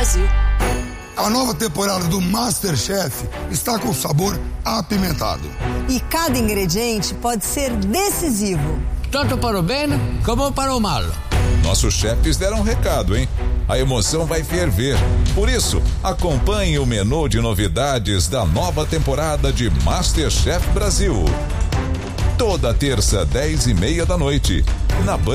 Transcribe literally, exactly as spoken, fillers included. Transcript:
Brasil. A nova temporada do MasterChef está com sabor apimentado. E cada ingrediente pode ser decisivo. Tanto para o bem como para o mal. Nossos chefes deram um recado, hein? A emoção vai ferver. Por isso, acompanhe o menu de novidades da nova temporada de MasterChef Brasil. Toda terça, dez e meia da noite, na Band